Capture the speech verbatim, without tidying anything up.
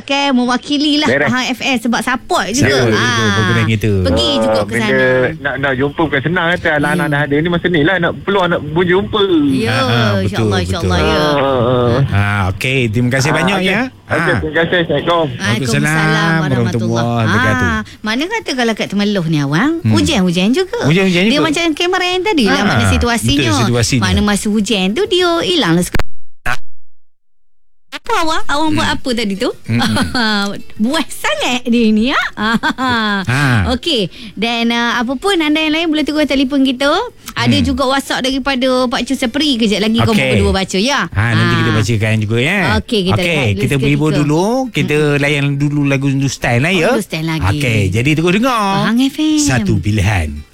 pakai mewakili lah Hang F M sebab support juga. Betul, ha. betul, program kita. Pergi Ah, juga ke benda sana. Nak nak jumpa bukan senang kata. Anak-anak dah ada ni masa ni lah nak peluang nak berjumpa. Ya, Ha, ha, betul, insya-Allah insya-Allah betul. ya. Ah, Ha, okey, terima kasih ah, banyak okey. ya. Okey, Ha. terima kasih. Assalamualaikum. Waalaikumsalam warahmatullahi wabarakatuh. Ah, mana kata kalau kat Temeloh ni awang, Hmm. hujan-hujan juga. Hujan-hujan Dia juga. macam kamera yang tadi lah Ah, mana situasinya. betul situasinya. Mana masa hujan tu dia hilang lah. Apa awak? Awak buat apa tadi tu? Buat sangat dia ni ya. Ha. Okey. Dan uh, apa pun anda yang lain boleh terus telefon kita. Ada Hmm. juga WhatsApp daripada Pak Cu Sepri. Kejap lagi Okey. okay. Kompok kedua baca ya. Ha, nanti kita bacakan juga ya. Okey, kita Okey, lihat dulu kita seketika. berhibur dulu. Kita layan dulu lagu Hindustan lah ya. Oh, Hindustan lagi. Okey, jadi terus dengar. Hang F M. Satu pilihan.